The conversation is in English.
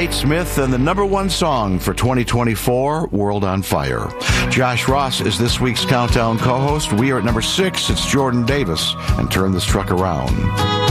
Nate Smith and the number one song for 2024, World on Fire. Josh Ross is this week's Countdown co-host. We are at number 6. It's Jordan Davis and Turn This Truck Around.